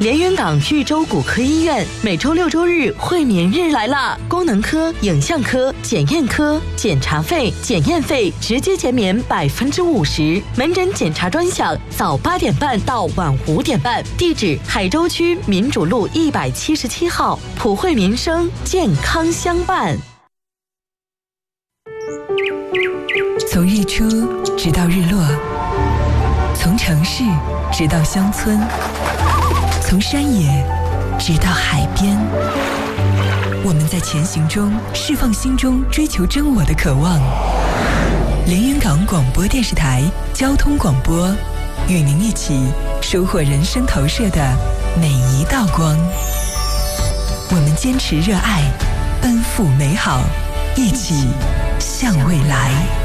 连云港豫州骨科医院每周6、周日惠民日来啦！功能科、影像科、检验科检查费、检验费直接减免50%，门诊检查专享，早8点半到晚5点半。地址：海州区民主路177号，普惠民生，健康相伴。 从日出直到日落，从城市直到乡村，从山野直到海边，我们在前行中释放心中追求真我的渴望。连云港广播电视台交通广播，与您一起收获人生投射的每一道光。我们坚持热爱，奔赴美好，一起向未来。